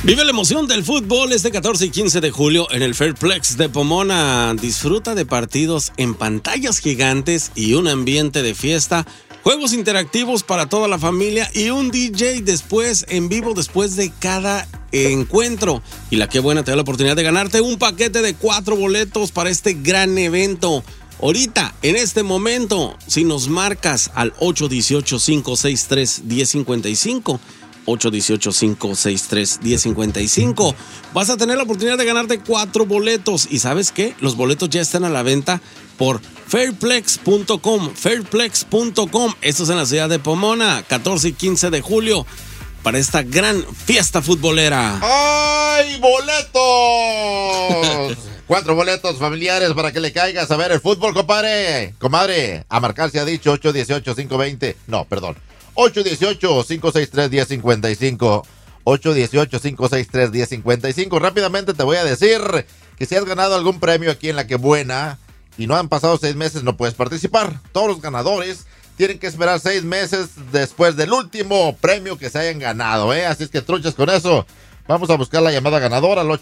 Vive la emoción del fútbol este 14 y 15 de julio en el Fairplex de Pomona. Disfruta de partidos en pantallas gigantes y un ambiente de fiesta, juegos interactivos para toda la familia y un DJ después en vivo después de cada encuentro. Y la que buena te da la oportunidad de ganarte un paquete de 4 boletos para este gran evento. Ahorita, en este momento, si nos marcas al 818-563-1055, 818-563-1055. Vas a tener la oportunidad de ganarte 4 boletos. ¿Y sabes qué? Los boletos ya están a la venta por fairplex.com. Fairplex.com. Esto es en la ciudad de Pomona, 14 y 15 de julio, para esta gran fiesta futbolera. ¡Ay, boletos! 4 boletos familiares para que le caigas a ver el fútbol, compadre. Comadre, a marcar se ha dicho 818-520. No, perdón. 818-563-1055. 818-563-1055. Rápidamente te voy a decir que si has ganado algún premio aquí en La Que Buena y no han pasado 6 meses, no puedes participar. Todos los ganadores tienen que esperar 6 meses después del último premio que se hayan ganado, ¿eh? Así es que truchas con eso. Vamos a buscar la llamada ganadora al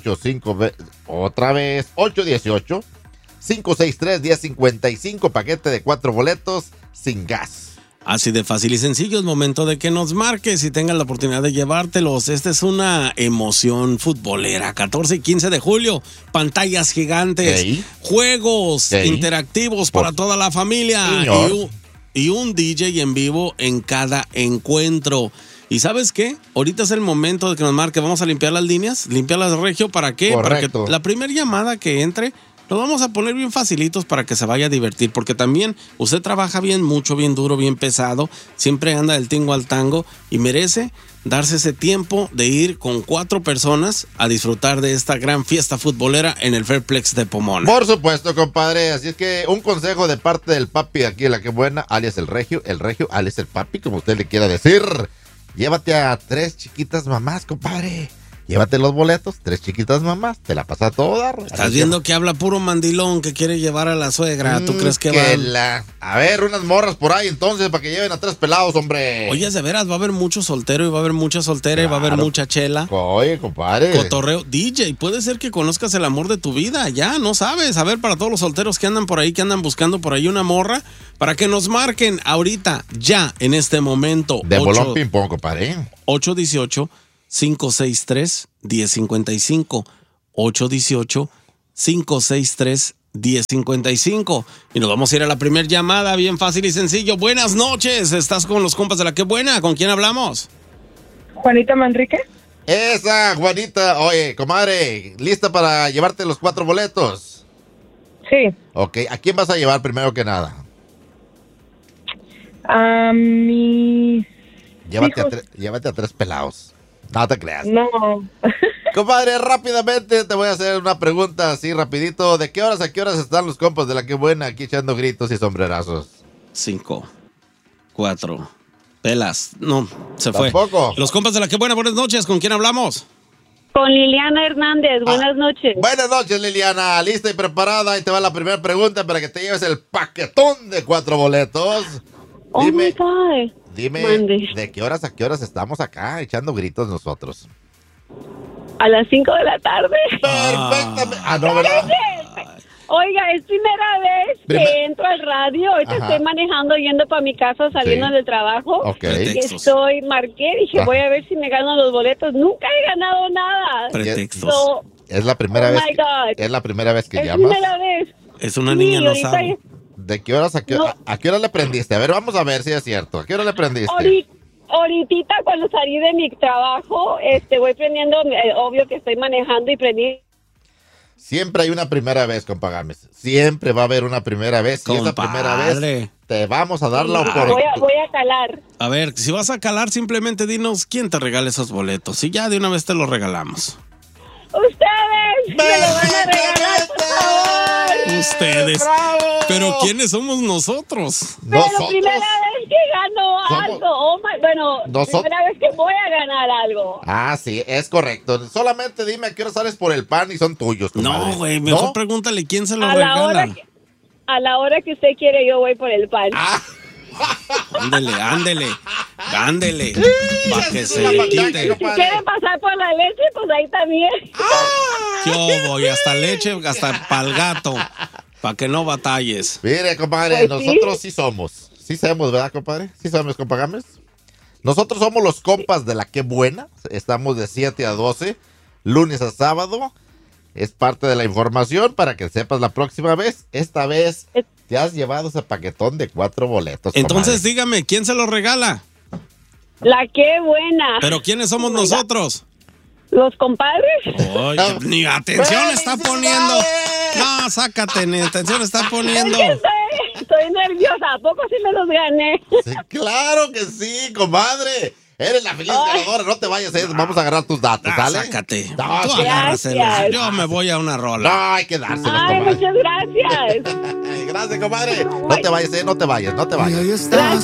818-563-1055. Paquete de 4 boletos sin gas. Así de fácil y sencillo, es momento de que nos marques y tengas la oportunidad de llevártelos. Esta es una emoción futbolera. 14 y 15 de julio, pantallas gigantes, juegos interactivos para toda la familia y un DJ en vivo en cada encuentro. ¿Y sabes qué? Ahorita es el momento de que nos marque. Vamos a limpiar las líneas, limpiarlas, Regio. ¿Para qué? Correcto. Para que la primera llamada que entre los vamos a poner bien facilitos para que se vaya a divertir, porque también usted trabaja bien mucho, bien duro, bien pesado, siempre anda del tingo al tango y merece darse ese tiempo de ir con 4 personas a disfrutar de esta gran fiesta futbolera en el Fairplex de Pomona. Por supuesto, compadre, así es que un consejo de parte del papi aquí en La Que Buena, alias el Regio, alias el papi, como usted le quiera decir. Llévate a 3 chiquitas mamás, compadre. Llévate los boletos, 3 chiquitas mamás, te la pasa toda. Estás viendo que habla puro mandilón que quiere llevar a la suegra. ¿Tú crees que va? A ver, unas morras por ahí entonces para que lleven a 3 pelados, hombre. Oye, de veras, va a haber mucho soltero y va a haber mucha soltera y va a haber mucha chela. Oye, compadre. Cotorreo. DJ, puede ser que conozcas el amor de tu vida, ya, no sabes. A ver, para todos los solteros que andan por ahí, que andan buscando por ahí una morra, para que nos marquen ahorita, ya, en este momento. De bolón ping-pong, compadre. 818-563-1055. 818-563-1055. Y nos vamos a ir a la primera llamada, bien fácil y sencillo. Buenas noches, estás con los compas de La Que Buena. ¿Con quién hablamos? Juanita Manrique. Esa, Juanita. Oye, comadre, ¿lista para llevarte los 4 boletos? Sí. Ok, ¿a quién vas a llevar primero que nada? A mis Llévate a 3 pelados. No te creas. No. Compadre, rápidamente te voy a hacer una pregunta así rapidito. ¿De qué horas a qué horas están los compas de La Que Buena aquí echando gritos y sombrerazos? 5, 4, pelas. No, se ¿Tampoco? fue. Los compas de La Que Buena, buenas noches. ¿Con quién hablamos? Con Liliana Hernández. Buenas noches. Buenas noches, Liliana. Lista y preparada. Ahí te va la primera pregunta para que te lleves el paquetón de 4 boletos. Oh my God. Dime, Mande. ¿de qué horas a qué horas estamos acá echando gritos nosotros? A las 5 de la tarde. Perfectamente. No, ¿verdad? Oiga, es primera vez que entro al radio. Ahorita estoy manejando, yendo para mi casa, saliendo del trabajo. Ok. Marqué, dije, voy a ver si me gano los boletos. Nunca he ganado nada. Pretextos. Es la primera vez. My God. Es la primera vez que Es llamas. primera vez. Es una niña, no ahorita sabe. ¿De qué horas a qué, a qué hora le prendiste? A ver, vamos a ver si es cierto. ¿A qué hora le prendiste? Ahorita cuando salí de mi trabajo, voy prendiendo, obvio que estoy manejando y prendí. Siempre hay una primera vez, compa Gámez. Siempre va a haber una primera vez. Y esa primera vez te vamos a dar la oportunidad. Voy a calar. A ver, si vas a calar, simplemente dinos quién te regala esos boletos. Y ya de una vez te los regalamos. ¡Ustedes! ¡Me lo van a regalar, por favor! Ustedes. ¡Bravo! Pero ¿quiénes somos nosotros? Pero primera vez que gano algo. Primera vez que voy a ganar algo. Ah, sí, es correcto. Solamente dime a qué hora sales por el pan y son tuyos, comadre. No, güey, mejor pregúntale quién se lo a regala. la hora que usted quiere, yo voy por el pan. Ándele. Para que se le quite. Si quieren pasar por la leche, pues ahí también. Yo voy hasta leche, hasta pa'l gato. Para que no batalles. Mire, compadre, Pues nosotros sí somos. Sí sabemos, ¿verdad, compadre? Sí sabemos, compa Gámez. Nosotros somos los compas de la Qué Buena. Estamos de 7 a 12, lunes a sábado. Es parte de la información para que sepas la próxima vez. Esta vez te has llevado ese paquetón de 4 boletos. Entonces, comadre. dígame, ¿quién se los regala? La Qué Buena. ¿Pero quiénes somos nosotros? ¿Los compadres? Oye, ni atención está poniendo. No, sácate, ni atención está poniendo. Es que estoy nerviosa. ¿A poco sí me los gané? Sí, claro que sí, comadre. Eres la feliz ganadora, no te vayas, vamos a agarrar tus datos, ¿sale? Sácate. No, Tú sí. agárraselos. Yo me voy a una rola. No, hay que dárselos, Ay, comadre. muchas gracias. Gracias, comadre. No te vayas, no te vayas. Ahí está.